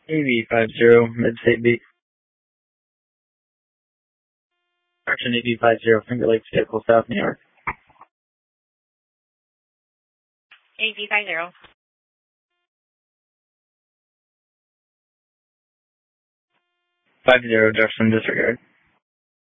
AV50, Mid-State Beach. Correction, AV50, Finger Lakes Vehicle, South New York. AV50. 50, Jefferson, disregard.